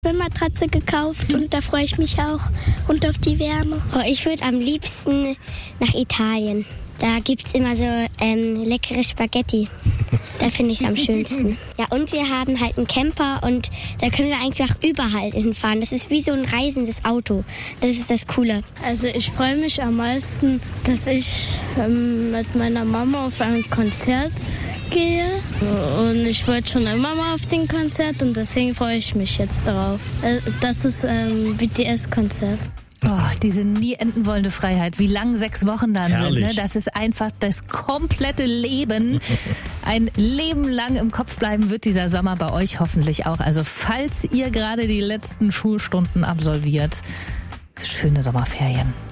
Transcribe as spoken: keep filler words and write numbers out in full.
Eine Matratze gekauft und da freue ich mich auch und auf die Wärme. Oh, ich würde am liebsten nach Italien. Da gibt es immer so ähm, leckere Spaghetti. Da finde ich es am schönsten. Ja, und wir haben halt einen Camper und da können wir einfach überall hinfahren. Das ist wie so ein reisendes Auto. Das ist das Coole. Also ich freue mich am meisten, dass ich ähm, mit meiner Mama auf ein Konzert gehe. Und ich wollte schon immer mal auf den Konzert und deswegen freue ich mich jetzt darauf. Das ist ein B T S-Konzert. Oh, diese nie enden wollende Freiheit, wie lang sechs Wochen dann Herrlich. sind. Ne? Das ist einfach das komplette Leben. Ein Leben lang im Kopf bleiben wird dieser Sommer bei euch hoffentlich auch. Also falls ihr gerade die letzten Schulstunden absolviert, schöne Sommerferien.